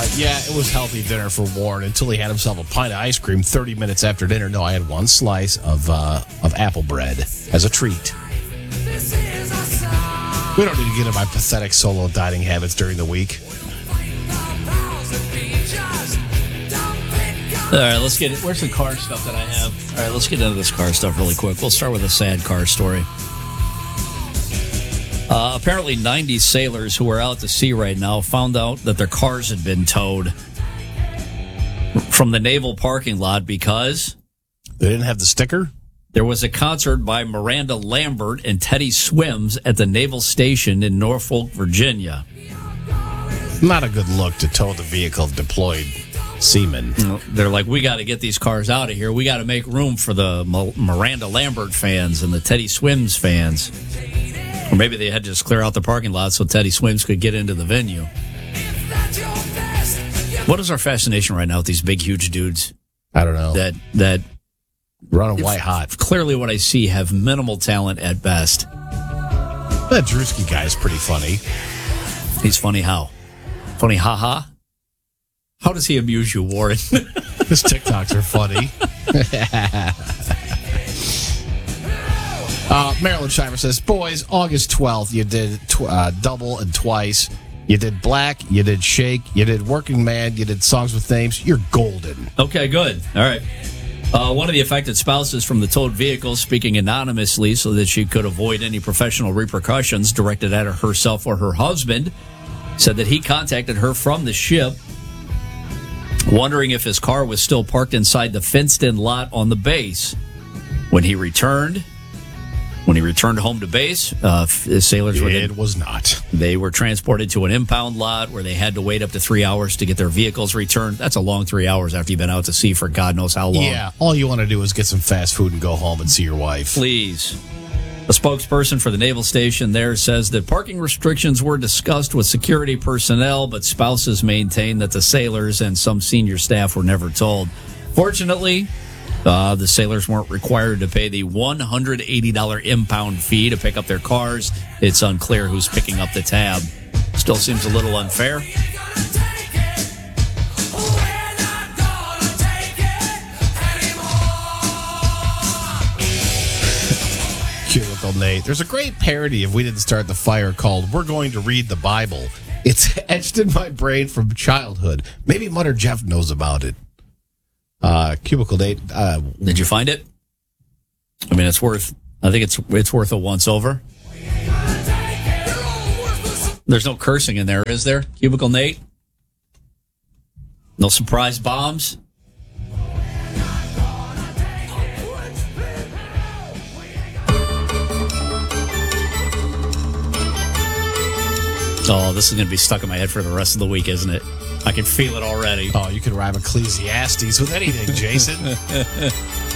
Yeah, it was healthy dinner for Warren until he had himself a pint of ice cream 30 minutes after dinner. No, I had one slice of apple bread as a treat. We don't need to get into my pathetic solo dining habits during the week. All right, let's get it. Where's the car stuff that I have? All right, let's get into this car stuff really quick. We'll start with a sad car story. Apparently, 90 sailors who are out to sea right now found out that their cars had been towed from the naval parking lot because They didn't have the sticker? there was a concert by Miranda Lambert and Teddy Swims at the naval station in Norfolk, Virginia. Not a good look to tow the vehicle of deployed seamen. They're like, we got to get these cars out of here. We got to make room for the Miranda Lambert fans and the Teddy Swims fans. Or maybe they had to just clear out the parking lot so Teddy Swims could get into the venue. What is our fascination right now with these big, huge dudes? I don't know. That Running white hot. clearly what I see have minimal talent at best. That Drewski guy is pretty funny. He's funny how? Funny ha-ha? How does he amuse you, Warren? His TikToks are funny. Marilyn Shiver says, boys, August 12th, you did double and twice. You did Black, you did Shake, you did Working Man, you did Songs with Names. You're golden. Okay, good. All right. One of the affected spouses from the towed vehicle, speaking anonymously so that she could avoid any professional repercussions directed at herself or her husband, said that he contacted her from the ship, wondering if his car was still parked inside the fenced-in lot on the base. When he returned home to base, the sailors were It was not. They were transported to an impound lot where they had to wait up to 3 hours to get their vehicles returned. That's a long 3 hours after you've been out to sea for God knows how long. Yeah, all you want to do is get some fast food and go home and see your wife. Please. A spokesperson for the naval station there says that parking restrictions were discussed with security personnel, but spouses maintain that the sailors and some senior staff were never told. Fortunately, the sailors weren't required to pay the $180 impound fee to pick up their cars. It's unclear who's picking up the tab. Still seems a little unfair. Cubicle Nate. There's a great parody of We Didn't Start the Fire called We're Going to Read the Bible. It's etched in my brain from childhood. Maybe Mutter Jeff knows about it. Cubicle Nate. Did you find it? I mean, it's worth a once over. There's no cursing in there, is there? Cubicle Nate? No surprise bombs? Oh, this is going to be stuck in my head for the rest of the week, isn't it? I can feel it already. Oh, you can rhyme Ecclesiastes with anything, Jason.